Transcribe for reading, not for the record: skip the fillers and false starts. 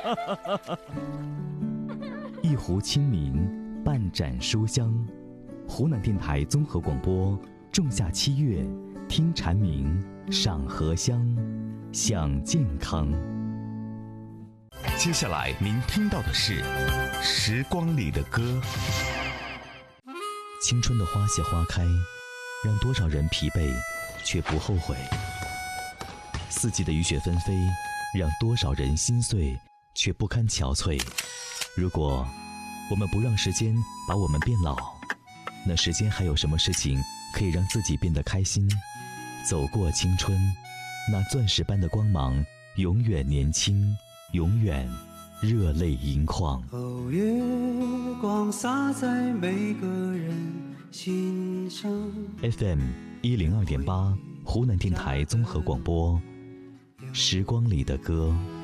一壶清明，半盏书香。湖南电台综合广播，仲夏7月，听蝉鸣，赏荷香，享健康。 接下来您听到的是《时光里的歌》。 青春的花谢花开，让多少人疲惫却不后悔；四季的雨雪纷飞，让多少人心碎却不堪憔悴。如果我们不让时间把我们变老，那时间还有什么事情可以让自己变得开心？走过青春，那钻石般的光芒永远年轻，永远热泪盈眶。 月光洒在每个人心上。 FM 102.8，湖南电台综合广播，时光里的歌。